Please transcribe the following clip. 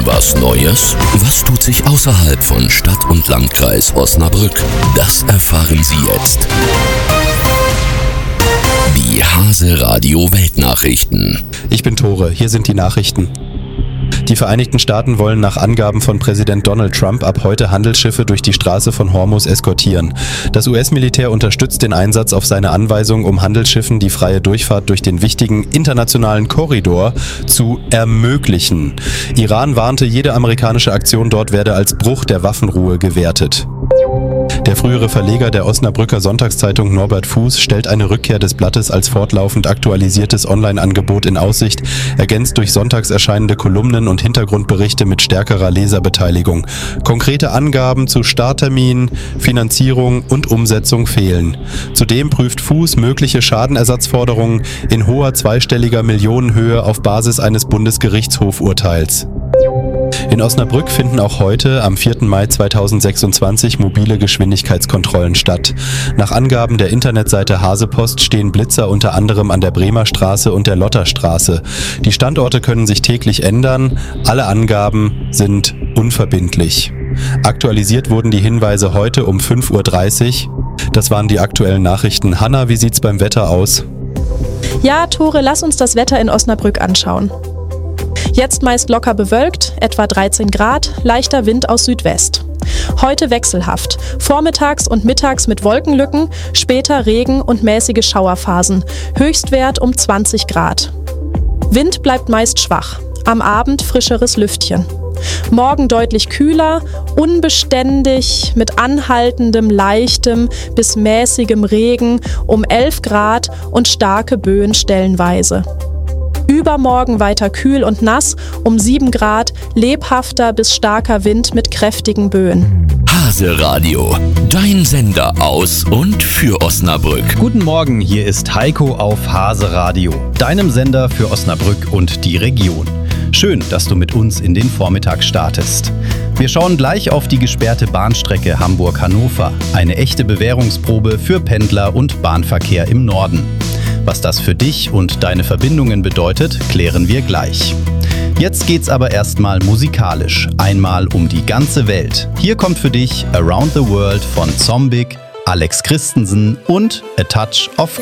Was Neues? Was tut sich außerhalb von Stadt und Landkreis Osnabrück? Das erfahren Sie jetzt. Die Hase Radio Weltnachrichten. Ich bin Tore, hier sind die Nachrichten. Die Vereinigten Staaten wollen nach Angaben von Präsident Donald Trump ab heute Handelsschiffe durch die Straße von Hormuz eskortieren. Das US-Militär unterstützt den Einsatz auf seine Anweisung, um Handelsschiffen die freie Durchfahrt durch den wichtigen internationalen Korridor zu ermöglichen. Iran warnte, jede amerikanische Aktion dort werde als Bruch der Waffenruhe gewertet. Der frühere Verleger der Osnabrücker Sonntagszeitung Norbert Fuß stellt eine Rückkehr des Blattes als fortlaufend aktualisiertes Online-Angebot in Aussicht, ergänzt durch sonntags erscheinende Kolumnen und Hintergrundberichte mit stärkerer Leserbeteiligung. Konkrete Angaben zu Starttermin, Finanzierung und Umsetzung fehlen. Zudem prüft Fuß mögliche Schadenersatzforderungen in hoher zweistelliger Millionenhöhe auf Basis eines Bundesgerichtshofurteils. In Osnabrück finden auch heute, am 4. Mai 2026, mobile Geschwindigkeitskontrollen statt. Nach Angaben der Internetseite Hasepost stehen Blitzer unter anderem an der Bremer Straße und der Lotterstraße. Die Standorte können sich täglich ändern. Alle Angaben sind unverbindlich. Aktualisiert wurden die Hinweise heute um 5:30 Uhr. Das waren die aktuellen Nachrichten. Hanna, wie sieht's beim Wetter aus? Ja, Tore, lass uns das Wetter in Osnabrück anschauen. Jetzt meist locker bewölkt, etwa 13 Grad, leichter Wind aus Südwest. Heute wechselhaft, vormittags und mittags mit Wolkenlücken, später Regen und mäßige Schauerphasen, Höchstwert um 20 Grad. Wind bleibt meist schwach, am Abend frischeres Lüftchen. Morgen deutlich kühler, unbeständig, mit anhaltendem, leichtem bis mäßigem Regen um 11 Grad und starke Böen stellenweise. Übermorgen weiter kühl und nass, um 7 Grad, lebhafter bis starker Wind mit kräftigen Böen. Hase Radio, dein Sender aus und für Osnabrück. Guten Morgen, hier ist Heiko auf Hase Radio, deinem Sender für Osnabrück und die Region. Schön, dass du mit uns in den Vormittag startest. Wir schauen gleich auf die gesperrte Bahnstrecke Hamburg-Hannover, eine echte Bewährungsprobe für Pendler und Bahnverkehr im Norden. Was das für dich und deine Verbindungen bedeutet, klären wir gleich. Jetzt geht's aber erstmal musikalisch, einmal um die ganze Welt. Hier kommt für dich Around the World von Zombig, Alex Christensen und A Touch of